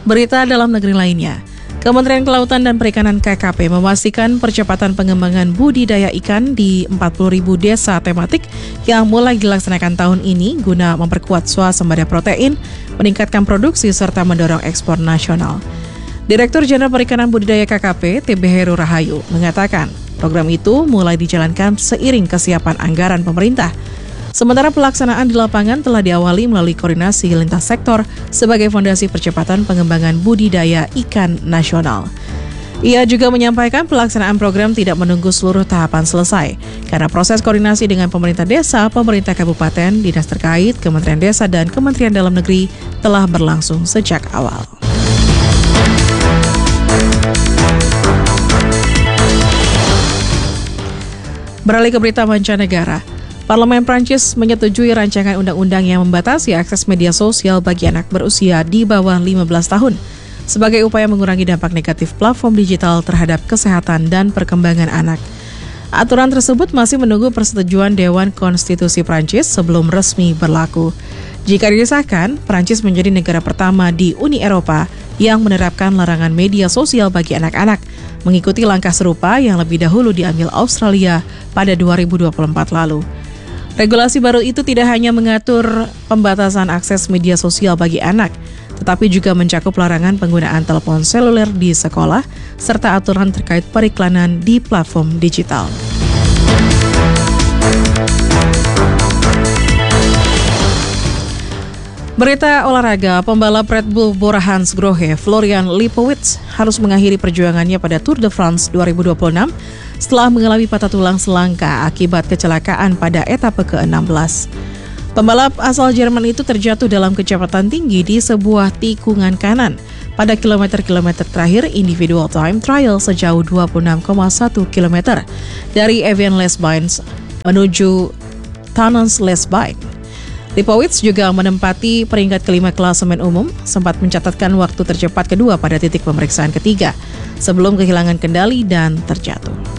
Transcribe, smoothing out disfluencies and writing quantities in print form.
Berita dalam negeri lainnya, Kementerian Kelautan dan Perikanan KKP memastikan percepatan pengembangan budidaya ikan di 40.000 desa tematik yang mulai dilaksanakan tahun ini guna memperkuat swasembada protein, meningkatkan produksi serta mendorong ekspor nasional. Direktur Jenderal Perikanan Budidaya KKP, TB Heru Rahayu, mengatakan program itu mulai dijalankan seiring kesiapan anggaran pemerintah. Sementara pelaksanaan di lapangan telah diawali melalui koordinasi lintas sektor sebagai fondasi percepatan pengembangan budidaya ikan nasional. Ia juga menyampaikan pelaksanaan program tidak menunggu seluruh tahapan selesai, karena proses koordinasi dengan pemerintah desa, pemerintah kabupaten, dinas terkait, Kementerian Desa, dan Kementerian Dalam Negeri telah berlangsung sejak awal. Beralih ke berita mancanegara. Parlemen Prancis menyetujui rancangan undang-undang yang membatasi akses media sosial bagi anak berusia di bawah 15 tahun sebagai upaya mengurangi dampak negatif platform digital terhadap kesehatan dan perkembangan anak. Aturan tersebut masih menunggu persetujuan Dewan Konstitusi Prancis sebelum resmi berlaku. Jika disahkan, Prancis menjadi negara pertama di Uni Eropa yang menerapkan larangan media sosial bagi anak-anak, mengikuti langkah serupa yang lebih dahulu diambil Australia pada 2024 lalu. Regulasi baru itu tidak hanya mengatur pembatasan akses media sosial bagi anak, tetapi juga mencakup larangan penggunaan telepon seluler di sekolah, serta aturan terkait periklanan di platform digital. Berita olahraga, pembalap Red Bull Bora Hansgrohe, Florian Lipowitz, harus mengakhiri perjuangannya pada Tour de France 2026 setelah mengalami patah tulang selangka akibat kecelakaan pada etape ke-16. Pembalap asal Jerman itu terjatuh dalam kecepatan tinggi di sebuah tikungan kanan pada kilometer-kilometer terakhir individual time trial sejauh 26,1 km dari Evian-les-Bains menuju Tannons-les-Bains. Lipowitz juga menempati peringkat kelima klasemen umum, sempat mencatatkan waktu tercepat kedua pada titik pemeriksaan ketiga, sebelum kehilangan kendali dan terjatuh.